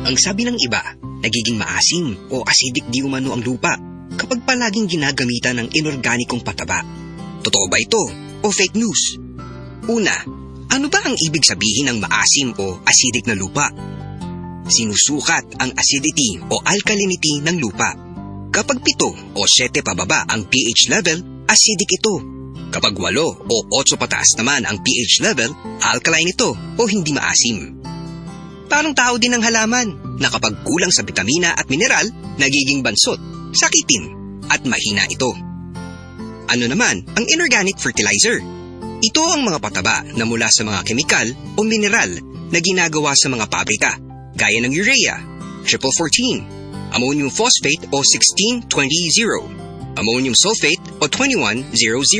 Ang sabi ng iba, nagiging maasim o acidic di umano ang lupa kapag palaging ginagamitan ng inorganikong pataba. Totoo ba ito o fake news? Una, ano ba ang ibig sabihin ng maasim o acidic na lupa? Sinusukat ang acidity o alkalinity ng lupa. Kapag 7 o 7 pababa ang pH level, acidic ito. Kapag 8 o 8 pataas naman ang pH level, alkaline ito o hindi maasim. Parang tao din ang halaman na kapag kulang sa bitamina at mineral, nagiging bansot, sakitin at mahina ito. Ano naman ang inorganic fertilizer? Ito ang mga pataba na mula sa mga kemikal o mineral na ginagawa sa mga pabrika, gaya ng urea, 1414, ammonium phosphate o 16-20-0, ammonium sulfate o 21-00.